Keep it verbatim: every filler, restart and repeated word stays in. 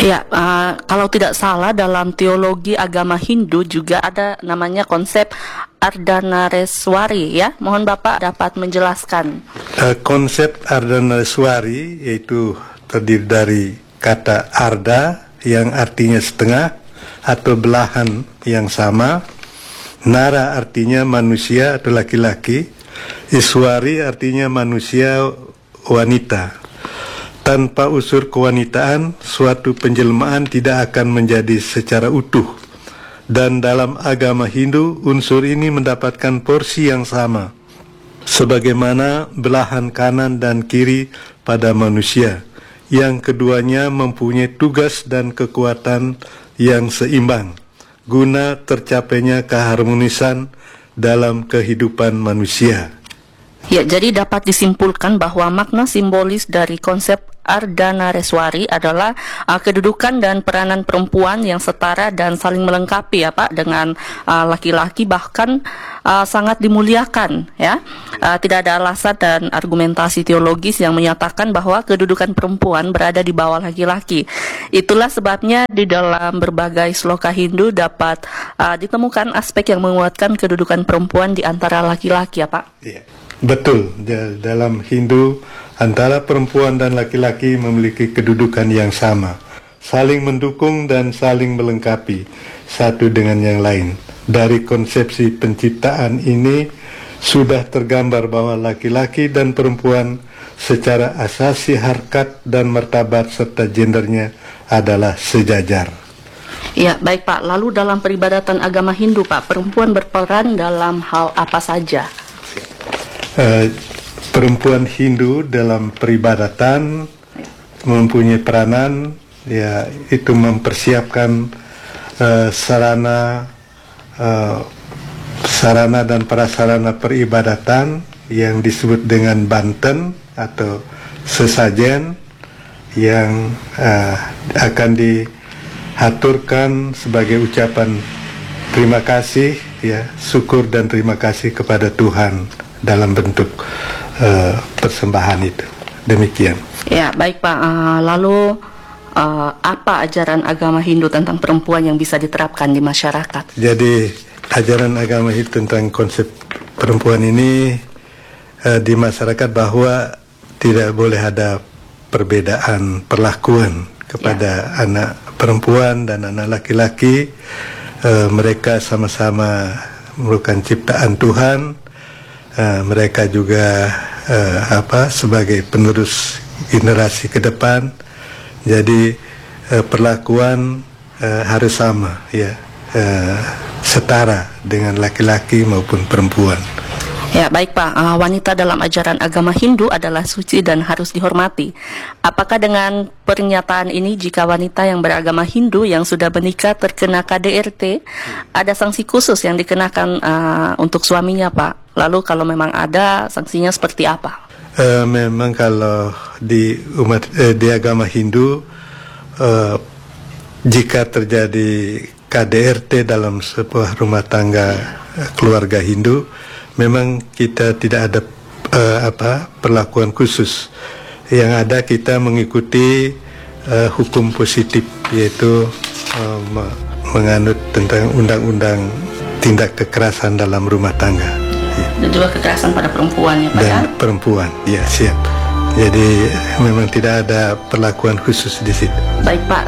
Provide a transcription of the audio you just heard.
Ya, uh, kalau tidak salah dalam teologi agama Hindu juga ada namanya konsep Ardhanareswari ya. Mohon Bapak dapat menjelaskan. Uh, konsep Ardhanareswari yaitu terdiri dari kata Ardha yang artinya setengah atau belahan yang sama, Nara artinya manusia atau laki-laki, Iswari artinya manusia wanita. Tanpa unsur kewanitaan, suatu penjelmaan tidak akan menjadi secara utuh. Dan dalam agama Hindu, unsur ini mendapatkan porsi yang sama, sebagaimana belahan kanan dan kiri pada manusia, yang keduanya mempunyai tugas dan kekuatan yang seimbang, guna tercapainya keharmonisan dalam kehidupan manusia. Ya, jadi dapat disimpulkan bahwa makna simbolis dari konsep Ardhanareswari adalah uh, kedudukan dan peranan perempuan yang setara dan saling melengkapi ya Pak dengan uh, laki-laki, bahkan uh, sangat dimuliakan ya. Uh, tidak ada alasan dan argumentasi teologis yang menyatakan bahwa kedudukan perempuan berada di bawah laki-laki. Itulah sebabnya di dalam berbagai sloka Hindu dapat uh, ditemukan aspek yang menguatkan kedudukan perempuan di antara laki-laki ya Pak. Iya. Betul, dalam Hindu antara perempuan dan laki-laki memiliki kedudukan yang sama, saling mendukung dan saling melengkapi satu dengan yang lain. Dari konsepsi penciptaan ini sudah tergambar bahwa laki-laki dan perempuan secara asasi harkat dan martabat serta gendernya adalah sejajar. Ya, baik Pak. Lalu dalam peribadatan agama Hindu Pak, perempuan berperan dalam hal apa saja? Uh, perempuan Hindu dalam peribadatan mempunyai peranan, ya, itu mempersiapkan uh, sarana uh, sarana dan prasarana peribadatan yang disebut dengan banten atau sesajen yang uh, akan dihaturkan sebagai ucapan terima kasih, ya, syukur dan terima kasih kepada Tuhan dalam bentuk uh, persembahan itu. Demikian. Ya, baik Pak. Uh, lalu uh, apa ajaran agama Hindu tentang perempuan yang bisa diterapkan di masyarakat? Jadi ajaran agama Hindu tentang konsep perempuan ini uh, di masyarakat bahwa tidak boleh ada perbedaan perlakuan kepada ya. Anak perempuan dan anak laki-laki. Uh, mereka sama-sama merupakan ciptaan Tuhan. Uh, mereka juga uh, apa sebagai penerus generasi ke depan, jadi uh, perlakuan uh, harus sama, ya, uh, setara dengan laki-laki maupun perempuan. Ya, baik Pak. Uh, wanita dalam ajaran agama Hindu adalah suci dan harus dihormati. Apakah dengan pernyataan ini jika wanita yang beragama Hindu yang sudah menikah terkena K D R T, ada sanksi khusus yang dikenakan uh, untuk suaminya Pak? Lalu kalau memang ada, sanksinya seperti apa? Uh, memang kalau di umat eh, di agama Hindu, uh, jika terjadi K D R T dalam sebuah rumah tangga uh, keluarga Hindu, memang kita tidak ada uh, apa perlakuan khusus. Yang ada kita mengikuti uh, hukum positif, yaitu uh, menganut tentang undang-undang tindak kekerasan dalam rumah tangga. Dan juga kekerasan pada perempuan ya Pak Dan ya? perempuan, ya, siap. Jadi memang tidak ada perlakuan khusus di situ. Baik Pak.